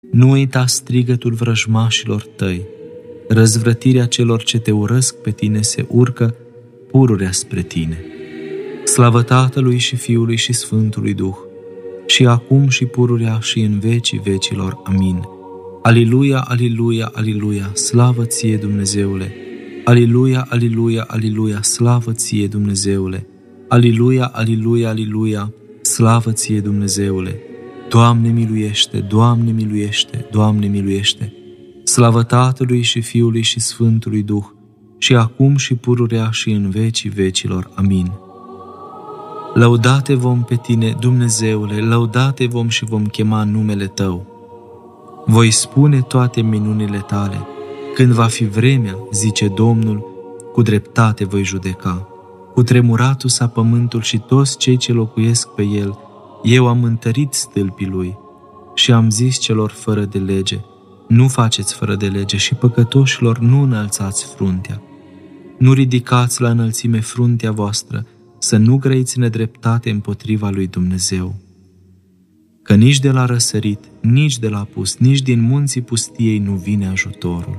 Nu uita strigătul vrăjmașilor tăi. Răzvrătirea celor ce te urăsc pe tine se urcă pururea spre tine. Slavă Tatălui și Fiului și Sfântului Duh, și acum și pururea și în vecii vecilor. Amin. Aliluia, aliluia, aliluia, slavă ție, Dumnezeule! Aliluia, aliluia, aliluia, slavă ție, Dumnezeule! Aliluia, aliluia, aliluia, slavă ție, Dumnezeule! Doamne miluiește, Doamne miluiește, Doamne miluiește! Slavă Tatălui și Fiului și Sfântului Duh, și acum și pururea și în vecii vecilor. Amin. Lăudate vom pe tine, Dumnezeule, lăudate vom și vom chema numele tău. Voi spune toate minunile tale. Când va fi vremea, zice Domnul, cu dreptate voi judeca. Cu tremuratul s-a pământul și toți cei ce locuiesc pe el. Eu am întărit stâlpii lui și am zis celor fără de lege: nu faceți fără de lege, și păcătoșilor nu înălțați fruntea. Nu ridicați la înălțime fruntea voastră, să nu grăiți nedreptate împotriva lui Dumnezeu. Că nici de la răsărit, nici de la apus, nici din munții pustiei nu vine ajutorul.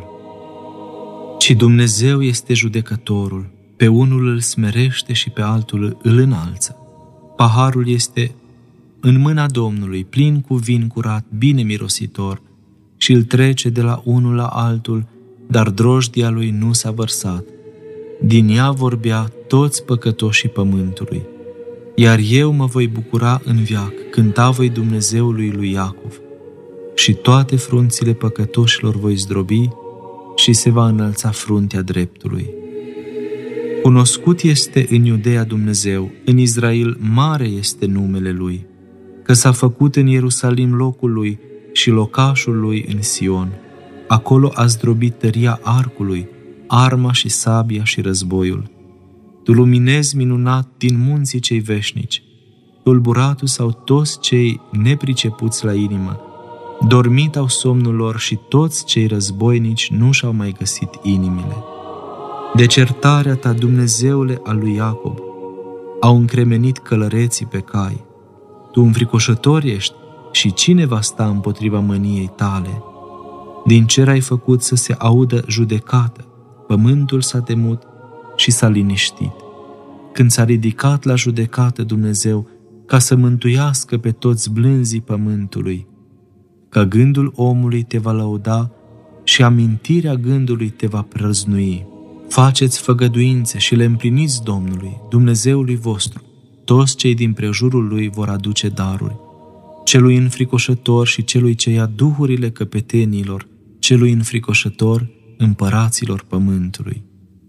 Ci Dumnezeu este judecătorul, pe unul îl smerește și pe altul îl înalță. Paharul este în mâna Domnului, plin cu vin curat, bine mirositor, și îl trece de la unul la altul, dar drojdia lui nu s-a vărsat. Din ea vorbea toți păcătoșii pământului. Iar eu mă voi bucura în veac, cânta voi Dumnezeului lui Iacov, și toate frunțile păcătoșilor voi zdrobi și se va înălța fruntea dreptului. Cunoscut este în Iudeea Dumnezeu, în Israel mare este numele Lui, că s-a făcut în Ierusalim locul Lui și locașul Lui în Sion. Acolo a zdrobit tăria arcului, arma și sabia și războiul. Tu luminezi minunat din munții cei veșnici, tulburatul sau toți cei nepricepuți la inimă, dormit au somnul lor și toți cei războinici nu și-au mai găsit inimile. De certarea ta, Dumnezeule al lui Iacob, au încremenit călăreții pe cai. Tu înfricoșător ești și cine va sta împotriva mâniei tale? Din cer ai făcut să se audă judecată, pământul s-a temut și s-a liniștit. Când s-a ridicat la judecată Dumnezeu, ca să mântuiască pe toți blânzii pământului, că gândul omului te va lăuda și amintirea gândului te va prăznui. Faceți făgăduințe și le împliniți Domnului, Dumnezeului vostru. Toți cei din prejurul lui vor aduce daruri. Celui înfricoșător și celui ce ia duhurile căpetenilor, celui înfricoșător împăraților pământului.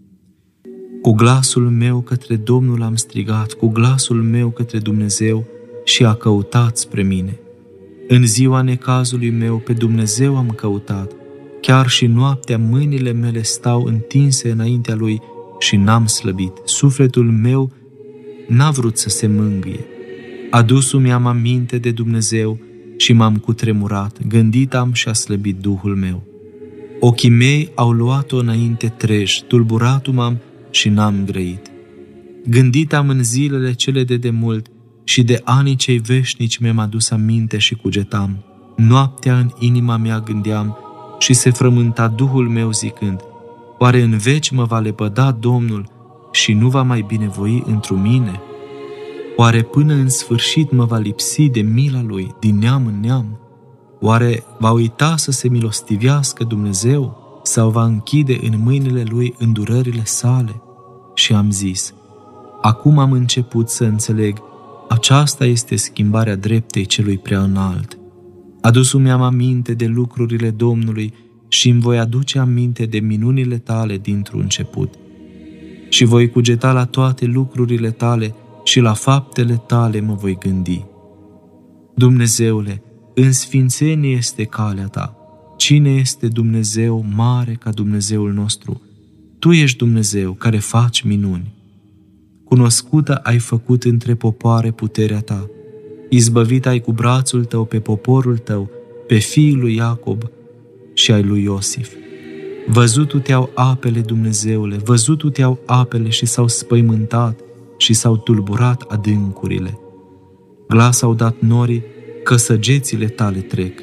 Cu glasul meu către Domnul am strigat, cu glasul meu către Dumnezeu, și a căutat spre mine. În ziua necazului meu pe Dumnezeu am căutat, chiar și noaptea mâinile mele stau întinse înaintea Lui și n-am slăbit. Sufletul meu n-a vrut să se mângâie. Adus-mi am aminte de Dumnezeu și m-am cutremurat, gândit am și a slăbit Duhul meu. Ochii mei au luat-o înainte trej, tulburat m-am și n-am grăit. Gândit am în zilele cele de demult și de anii cei veșnici mi-am adus aminte și cugetam. Noaptea în inima mea gândeam și se frământa Duhul meu zicând: oare în veci mă va lepăda Domnul și nu va mai binevoi întru mine? Oare până în sfârșit mă va lipsi de mila Lui din neam în neam? Oare va uita să se milostivească Dumnezeu sau va închide în mâinile Lui îndurările sale? Și am zis: acum am început să înțeleg, aceasta este schimbarea dreptei celui prea înalt. Adus-mi am aminte de lucrurile Domnului și îmi voi aduce aminte de minunile tale dintr-un început. Și voi cugeta la toate lucrurile tale și la faptele tale mă voi gândi. Dumnezeule, în sfințenie este calea ta. Cine este Dumnezeu mare ca Dumnezeul nostru? Tu ești Dumnezeu care faci minuni. Cunoscută ai făcut între popoare puterea ta. Izbăvit ai cu brațul tău pe poporul tău, pe fiul lui Iacob și ai lui Iosif. Văzutu te-au apele, Dumnezeule, văzutu te-au apele și s-au spăimântat și s-au tulburat adâncurile. Glas au dat norii că săgețile tale trec.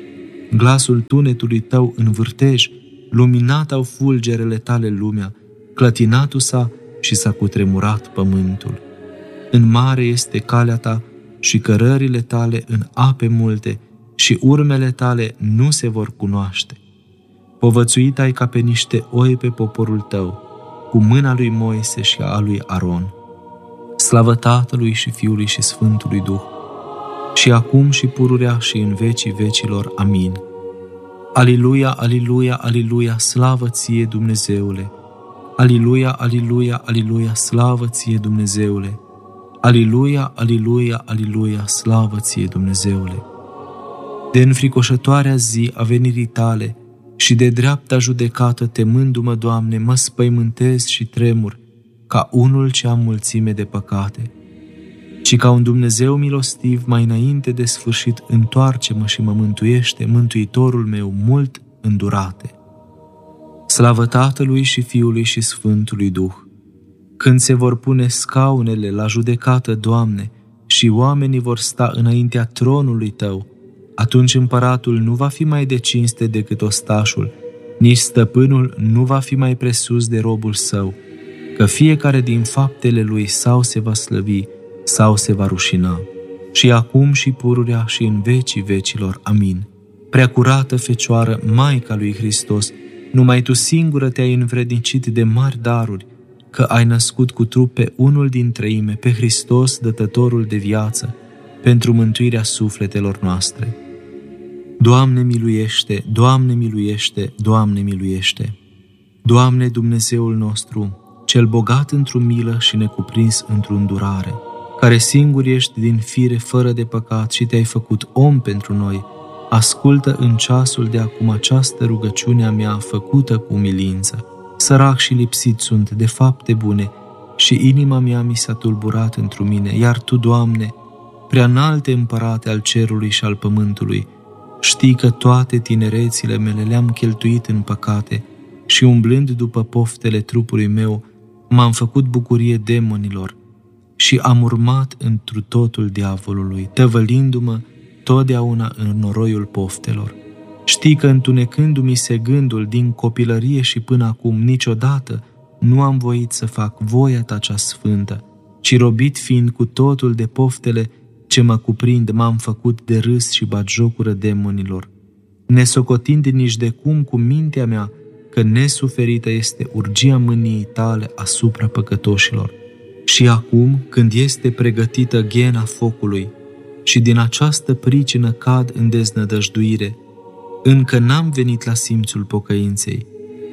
glasul tunetului tău în vârtej, luminat au fulgerele tale lumea, clătinatul s-a și s-a cutremurat pământul. În mare este calea ta și cărările tale în ape multe și urmele tale nu se vor cunoaște. Povățuit ai ca pe niște oi pe poporul tău, cu mâna lui Moise și a lui Aron. Slavă Tatălui și Fiului și Sfântului Duh, și acum și pururea și în vecii vecilor. Amin. Aliluia, aliluia, aliluia, slavă ție, Dumnezeule! Aliluia, aliluia, aliluia, slavă ție, Dumnezeule! Aliluia, aliluia, aliluia, slavă ție, Dumnezeule! De înfricoșătoarea zi a venirii tale și de dreapta judecată, temându-mă, Doamne, mă spăimântez și tremur, ca unul ce am mulțime de păcate. Ci ca un Dumnezeu milostiv, mai înainte de sfârșit, întoarce-mă și mă mântuiește, Mântuitorul meu mult îndurate. Slavă Tatălui și Fiului și Sfântului Duh! Când se vor pune scaunele la judecată, Doamne, și oamenii vor sta înaintea tronului Tău, atunci împăratul nu va fi mai de cinste decât ostașul, nici stăpânul nu va fi mai presus de robul său, că fiecare din faptele lui sau se va slăvi, sau se va rușina. Și acum și pururea și în vecii vecilor. Amin. Preacurată Fecioară, Maica lui Hristos, numai Tu singură te-ai învrednicit de mari daruri, că ai născut cu trup pe unul din treime, pe Hristos, dătătorul de viață, pentru mântuirea sufletelor noastre. Doamne miluiește, Doamne miluiește, Doamne miluiește! Doamne Dumnezeul nostru, cel bogat într-o milă și necuprins într-o îndurare, care singur ești din fire fără de păcat și te-ai făcut om pentru noi, ascultă în ceasul de acum această rugăciune a mea făcută cu umilință. Sărac și lipsit sunt de fapte bune și inima mea mi s-a tulburat întru mine, iar Tu, Doamne, prea înalte împărate al cerului și al pământului, știi că toate tinerețile mele le-am cheltuit în păcate și umblând după poftele trupului meu, m-am făcut bucurie demonilor și am urmat întru totul diavolului, tăvălindu-mă totdeauna în noroiul poftelor. Știi că întunecându-mi se gândul din copilărie și până acum, niciodată nu am voit să fac voia Ta cea sfântă, ci robit fiind cu totul de poftele ce mă cuprind, m-am făcut de râs și batjocură demonilor, nesocotind nici de cum cu mintea mea că nesuferită este urgia mâniei Tale asupra păcătoșilor. Și acum, când este pregătită ghena focului și din această pricină cad în deznădăjduire, încă n-am venit la simțul pocăinței,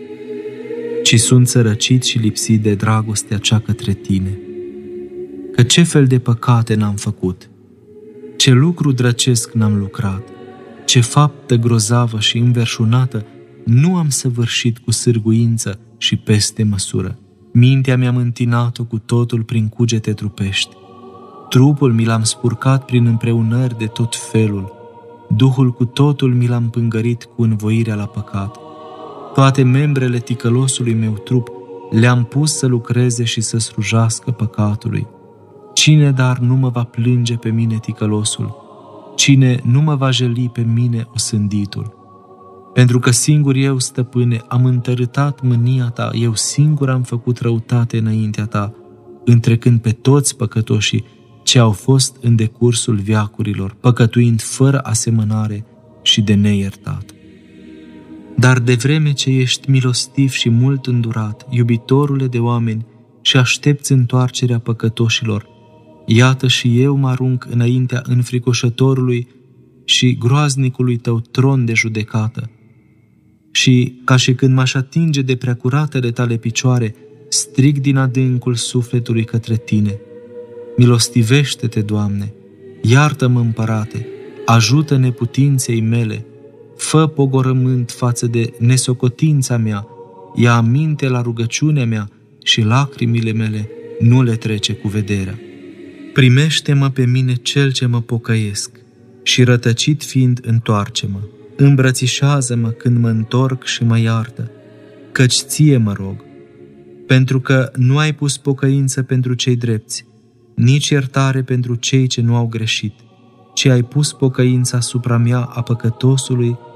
ci sunt sărăcit și lipsit de dragostea cea către Tine. Că ce fel de păcate n-am făcut, ce lucru drăcesc n-am lucrat, ce faptă grozavă și înverșunată nu am săvârșit cu sârguință și peste măsură. Mintea mi-am întinat-o cu totul prin cugete trupești. Trupul mi l-am spurcat prin împreunări de tot felul. Duhul cu totul mi l-am pângărit cu învoirea la păcat. Toate membrele ticălosului meu trup le-am pus să lucreze și să slujească păcatului. Cine dar nu mă va plânge pe mine ticălosul? Cine nu mă va jeli pe mine osânditul? Pentru că singur eu, Stăpâne, am întărâtat mânia Ta, eu singur am făcut răutate înaintea Ta, întrecând pe toți păcătoșii ce au fost în decursul veacurilor, păcătuind fără asemănare și de neiertat. Dar de vreme ce ești milostiv și mult îndurat, iubitorule de oameni, și aștepți întoarcerea păcătoșilor, iată și eu mă arunc înaintea înfricoșătorului și groaznicului Tău tron de judecată. Și, ca și când m-aș atinge de preacuratele Tale picioare, strig din adâncul sufletului către Tine. Milostivește-te, Doamne, iartă-mă, Împărate, ajută neputinței mele, fă pogorământ față de nesocotința mea, ia aminte la rugăciunea mea și lacrimile mele nu le trece cu vederea. Primește-mă pe mine cel ce mă pocăiesc și rătăcit fiind întoarce-mă. Îmbrățișează-mă când mă întorc și mă iartă, căci Ție mă rog, pentru că nu ai pus pocăință pentru cei drepți, nici iertare pentru cei ce nu au greșit, ci ai pus pocăința asupra mea a păcătosului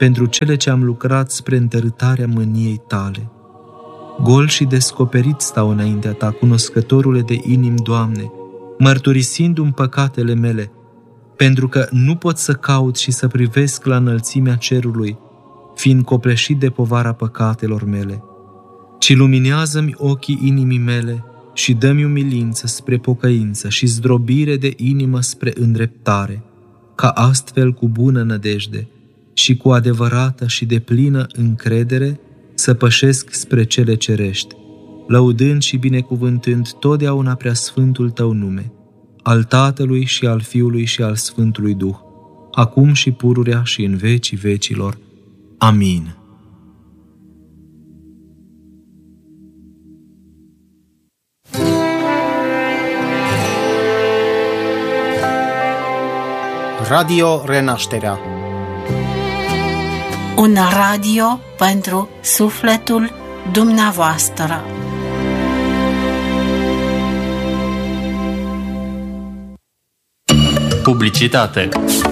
pentru cele ce am lucrat spre întărâtarea mâniei tale. Gol și descoperit stau înaintea ta, cunoscătorule de inimi, Doamne, mărturisindu-mi păcatele mele, pentru că nu pot să caut și să privesc la înălțimea cerului, fiind copleșit de povara păcatelor mele, ci luminează-mi ochii inimii mele și dă-mi umilință spre pocăință și zdrobire de inimă spre îndreptare, ca astfel cu bună nădejde și cu adevărată și deplină încredere să pășesc spre cele cerești, lăudând și binecuvântând totdeauna preasfântul Tău nume, al Tatălui și al Fiului și al Sfântului Duh, acum și pururea și în vecii vecilor. Amin. Radio Renașterea. Un radio pentru sufletul dumneavoastră. Publicitate.